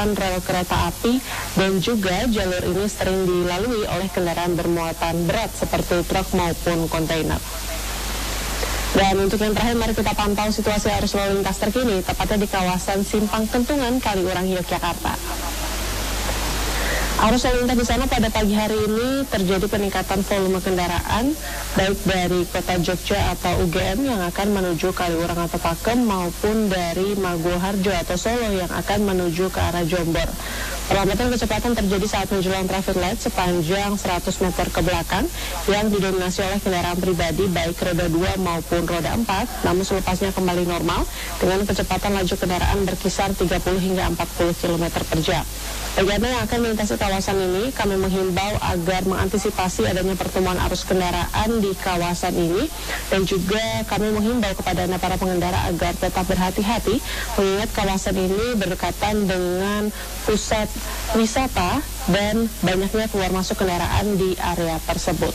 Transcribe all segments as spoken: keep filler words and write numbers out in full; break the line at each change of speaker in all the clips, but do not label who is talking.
rel kereta api dan juga jalur ini sering dilalui oleh kendaraan bermuatan berat seperti truk maupun kontainer. Dan untuk yang terakhir, mari kita pantau situasi arus lalu lintas terkini tepatnya di kawasan Simpang Kentungan, Kaliurang, Yogyakarta. Arus lalu lintas di sana pada pagi hari ini terjadi peningkatan volume kendaraan baik dari kota Jogja atau U G M yang akan menuju Kaliurang atau Pakem maupun dari Maguwoharjo atau Solo yang akan menuju ke arah Jombor. Perlambatan kecepatan terjadi saat menjelang traffic light sepanjang seratus meter ke belakang yang didominasi oleh kendaraan pribadi baik roda dua maupun roda empat, namun selepasnya kembali normal dengan kecepatan laju kendaraan berkisar tiga puluh hingga empat puluh kilometer per jam. Bagi Anda yang akan melintasi kawasan ini, kami menghimbau agar mengantisipasi adanya pertemuan arus kendaraan di kawasan ini dan juga kami menghimbau kepada Anda para pengendara agar tetap berhati-hati mengingat kawasan ini berdekatan dengan pusat wisata dan banyaknya keluar masuk kendaraan di area tersebut.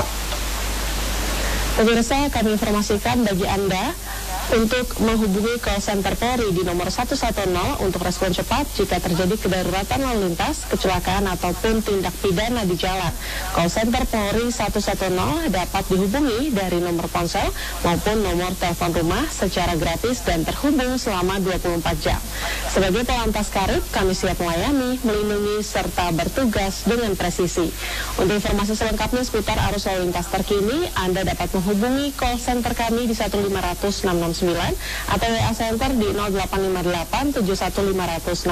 Pemirsa, kami informasikan bagi Anda untuk menghubungi call center Polri di nomor satu satu nol untuk respon cepat jika terjadi kedaruratan lalu lintas, kecelakaan ataupun tindak pidana di jalan. Call center Polri satu satu nol dapat dihubungi dari nomor ponsel maupun nomor telepon rumah secara gratis dan terhubung selama dua puluh empat jam. Sebagai Polantas Karib, kami siap melayani, melindungi, serta bertugas dengan presisi. Untuk informasi selengkapnya seputar arus lalu lintas terkini, Anda dapat menghubungi call center kami di satu lima nol nol enam enam sembilan atau W A Center di nol delapan lima delapan tujuh satu lima nol nol enam